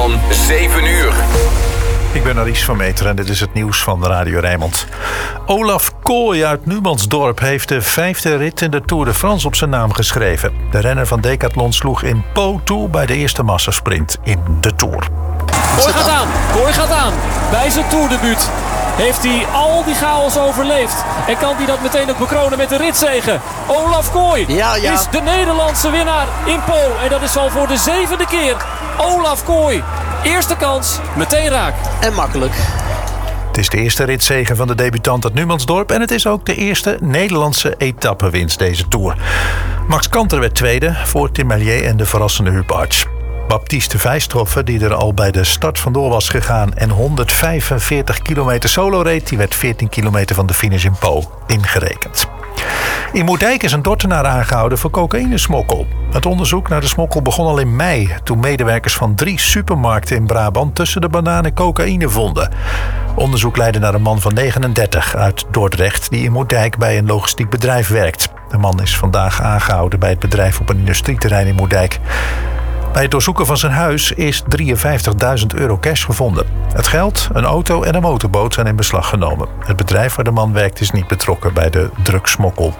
van 7 uur. Ik ben Aries van Meteren en dit is het nieuws van Radio Rijnmond. Olaf Kooi uit Numansdorp heeft de 5e rit in de Tour de France op zijn naam geschreven. De renner van Decathlon sloeg in Po toe bij de eerste massasprint in de Tour. Kooi gaat aan. Bij zijn toerdebuut heeft hij al die chaos overleefd. En kan hij dat meteen ook bekronen met de ritzege. Olaf Kooi is de Nederlandse winnaar in Po. En dat is al voor de 7e keer. Olaf Kooi. Eerste kans, meteen raak. En makkelijk. Het is de eerste ritzege van de debutant uit Numansdorp en het is ook de eerste Nederlandse etappewinst deze Tour. Max Kanter werd tweede voor Tim Merlier en de verrassende Huub Arts. Baptiste Vijstroffe, die er al bij de start vandoor was gegaan en 145 kilometer solo reed, die werd 14 kilometer van de finish in Po ingerekend. In Moerdijk is een Dordtenaar aangehouden voor cocaïnesmokkel. Het onderzoek naar de smokkel begon al in mei, toen medewerkers van 3 supermarkten in Brabant tussen de bananen cocaïne vonden. Onderzoek leidde naar een man van 39 uit Dordrecht die in Moerdijk bij een logistiek bedrijf werkt. De man is vandaag aangehouden bij het bedrijf op een industrieterrein in Moerdijk. Bij het doorzoeken van zijn huis is €53.000 cash gevonden. Het geld, een auto en een motorboot zijn in beslag genomen. Het bedrijf waar de man werkt is niet betrokken bij de drugsmokkel.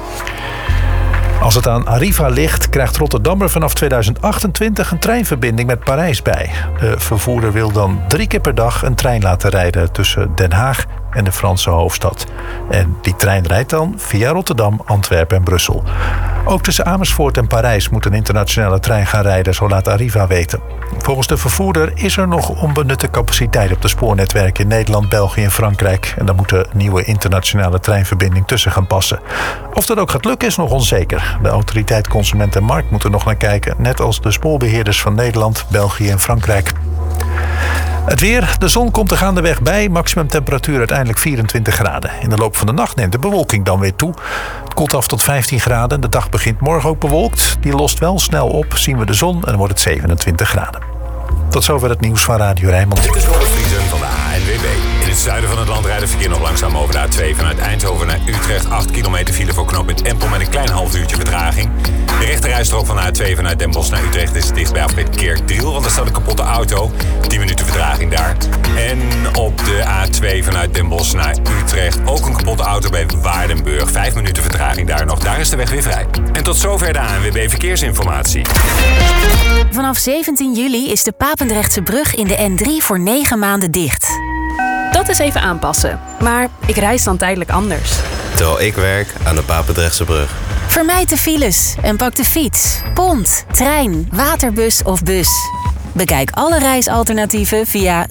Als het aan Arriva ligt, krijgt Rotterdam er vanaf 2028 een treinverbinding met Parijs bij. De vervoerder wil dan 3 keer per dag een trein laten rijden tussen Den Haag en de Franse hoofdstad. En die trein rijdt dan via Rotterdam, Antwerpen en Brussel. Ook tussen Amersfoort en Parijs moet een internationale trein gaan rijden, zo laat Arriva weten. Volgens de vervoerder is er nog onbenutte capaciteit op de spoornetwerken in Nederland, België en Frankrijk. En daar moet een nieuwe internationale treinverbinding tussen gaan passen. Of dat ook gaat lukken is nog onzeker. De autoriteit Consument en Markt moet er nog naar kijken, net als de spoorbeheerders van Nederland, België en Frankrijk. Het weer, de zon komt er gaandeweg bij, maximum temperatuur uiteindelijk 24 graden. In de loop van de nacht neemt de bewolking dan weer toe. Het koelt af tot 15 graden, de dag begint morgen ook bewolkt. Die lost wel snel op, zien we de zon en dan wordt het 27 graden. Tot zover het nieuws van Radio Rijnmond. Dit is Robert Vriesen van de ANWB. In het zuiden van het land rijdt het verkeer nog langzaam over de A2 vanuit Eindhoven naar Utrecht. 8 kilometer file voor knooppunt Empel met een klein half uurtje vertraging. De rechterrijstrook van de A2 vanuit Den Bosch naar Utrecht is dicht bij afrit Kerkdriel, want er staat een kapotte auto. 10 minuten vertraging daar. En op de A2 vanuit Den Bosch naar Utrecht ook een kapotte auto bij Waardenburg. 5 minuten vertraging daar nog. Daar is de weg weer vrij. En tot zover de ANWB Verkeersinformatie. Vanaf 17 juli is de Papendrechtse brug in de N3 voor 9 maanden dicht. Dat is even aanpassen, maar ik reis dan tijdelijk anders. Terwijl ik werk aan de Papendrechtse brug. Vermijd de files en pak de fiets, pont, trein, waterbus of bus. Bekijk alle reisalternatieven via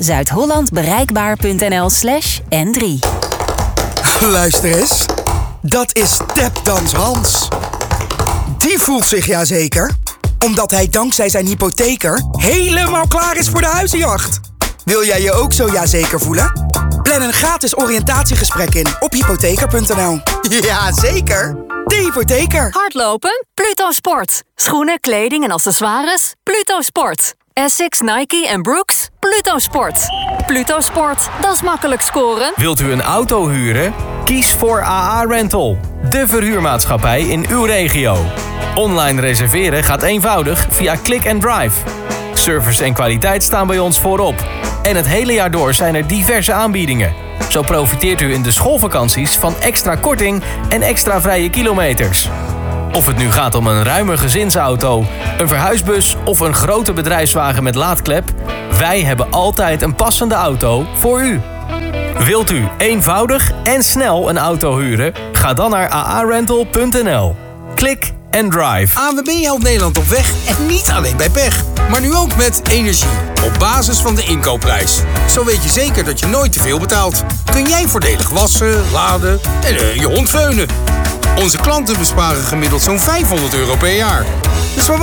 zuidhollandbereikbaar.nl/N3. Luister eens, dat is Tapdans Hans. Die voelt zich jazeker, omdat hij dankzij zijn hypotheker helemaal klaar is voor de huizenjacht. Wil jij je ook zo jazeker voelen? Plan een gratis oriëntatiegesprek in op hypotheker.nl. Jazeker, de hypotheker. Hardlopen? Pluto Sport. Schoenen, kleding en accessoires? Pluto Sport. Essex, Nike en Brooks? Pluto Sport. Pluto Sport, dat is makkelijk scoren. Wilt u een auto huren? Kies voor AA Rental, de verhuurmaatschappij in uw regio. Online reserveren gaat eenvoudig via Click and Drive. Service en kwaliteit staan bij ons voorop. En het hele jaar door zijn er diverse aanbiedingen. Zo profiteert u in de schoolvakanties van extra korting en extra vrije kilometers. Of het nu gaat om een ruime gezinsauto, een verhuisbus of een grote bedrijfswagen met laadklep, wij hebben altijd een passende auto voor u. Wilt u eenvoudig en snel een auto huren? Ga dan naar aarental.nl. Klik and drive. ANWB helpt Nederland op weg en niet alleen bij pech. Maar nu ook met energie. Op basis van de inkoopprijs. Zo weet je zeker dat je nooit te veel betaalt. Kun jij voordelig wassen, laden en je hond veunen. Onze klanten besparen gemiddeld zo'n €500 per jaar. Dus